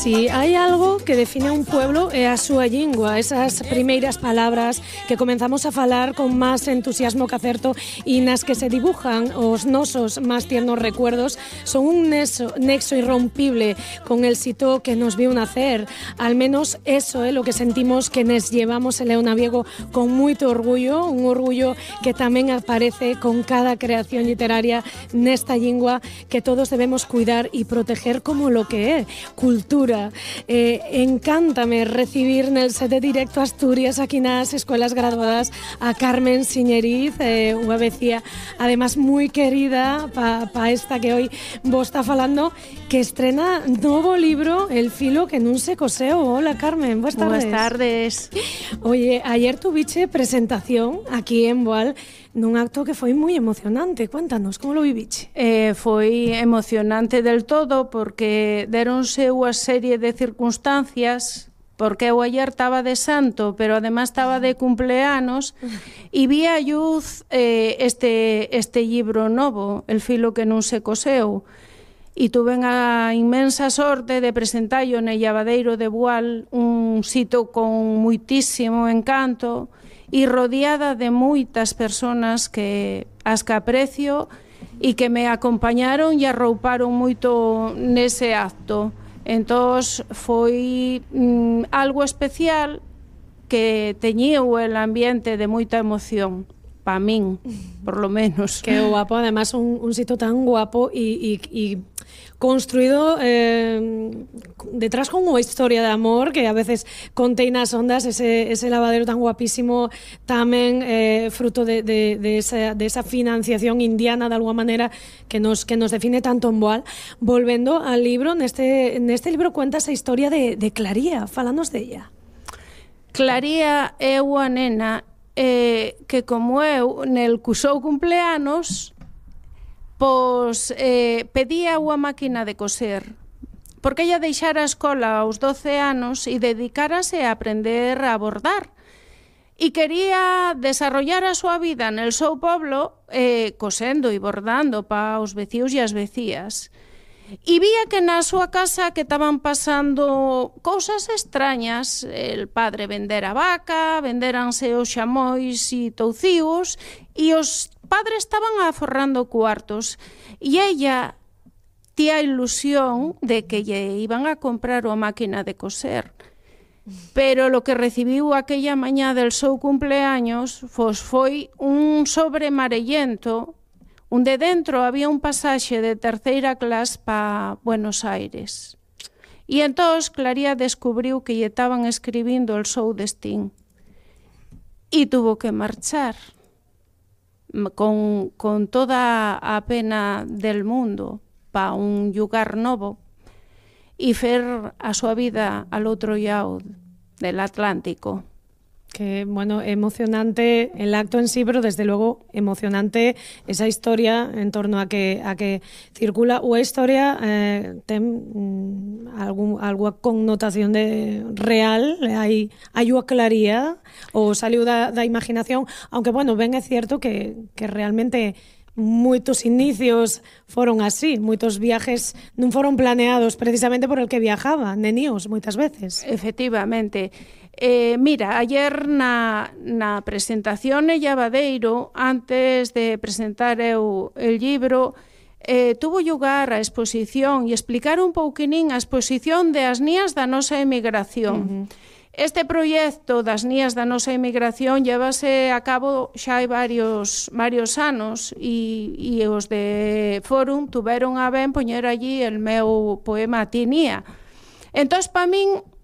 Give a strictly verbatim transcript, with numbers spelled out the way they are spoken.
Si hai algo que define a un pueblo é a súa lingua, esas primeiras palabras que comenzamos a falar con máis entusiasmo que acerto e nas que se dibujan os nosos máis tiernos recuerdos son un nexo, nexo irrompible con el sitio que nos viu nacer. Al menos eso é lo que sentimos que nos llevamos el León Naviego con moito orgullo, un orgullo que tamén aparece con cada creación literaria nesta lingua que todos debemos cuidar e proteger como lo que é, cultura. Eh, encántame recibir nel set de directo Asturias aquí nas Escuelas Graduadas a Carmen Siñeriz, eh, unha vecía además moi querida pa, pa esta que hoy vos está falando, que estrena novo libro El filo que nun se coseu. Hola Carmen, buenas tardes. Buenas tardes. Oye, ayer tuviche presentación aquí en Boal nun acto que foi moi emocionante. Cuéntanos, como lo viviche? Eh, foi emocionante del todo porque deronse unha serie de circunstancias, porque eu ayer estaba de santo, pero además estaba de cumpleanos, e vi a luz eh, este, este libro novo, El filo que non se coseu, e tuve a inmensa sorte de presentallo no Llavadeiro de Boal, un sitio con muitísimo encanto, e rodeada de moitas persoas que as que aprecio e que me acompañaron e arrouparon moito nese acto. Entón foi mm, algo especial que teñiu el ambiente de moita emoción para min, por lo menos. Que guapo, además un, un sitio tan guapo e, e, e construído eh, detrás con unha historia de amor que a veces contei nas ondas, ese, ese lavadero tan guapísimo tamén eh, fruto de, de, de, esa, de esa financiación indiana de alguna manera que nos, que nos define tanto en Boal. Volvendo al libro, neste, neste libro cuentas a historia de, de Claría, falanos de ella. Claría é unha nena eh, que como eu nel cusou cumpleanos pois eh, pedía unha máquina de coser porque ella deixara a escola aos doce anos e dedicárase a aprender a bordar e quería desarrollar a súa vida nel seu poblo eh, cosendo e bordando pa os veciños e as vecías. E vía que na súa casa que estaban pasando cousas extrañas, el padre vendera vaca, venderanse os xamois e toucíos, e os padres estaban aforrando cuartos, e ella tía a ilusión de que lle iban a comprar unha máquina de coser. Pero lo que recibiu aquella mañá del seu cumpleaños pues, foi un sobre marellento onde dentro había un pasaxe de terceira clase para Buenos Aires. E entón Claría descubriu que lle estaban escribindo el seu destín. E tuvo que marchar con, con toda a pena del mundo para un lugar novo e fer a súa vida al outro lado del Atlántico. Que, bueno, emocionante el acto en sí, pero desde luego emocionante esa historia en torno a que a que circula unha historia eh, ten mm, algún, alguna connotación de real, hai, hai unha claría ou saliu da, da imaginación, aunque, bueno, ben é cierto que, que realmente moitos inicios foron así, moitos viajes non foron planeados precisamente por el que viajaba, neníos, moitas veces. Efectivamente. Eh, mira, ayer na, na presentación en Llavadeiro, antes de presentar eu el libro, eh, tuvo lugar a exposición e explicar un pouquinín a exposición de as nías da nosa emigración. Uh-huh. Este proxecto das nías da nosa emigración llévase a cabo xa hai varios, varios anos e, e os de Fórum tuveron a ben poñer allí el meu poema Tinía. Entón, para min,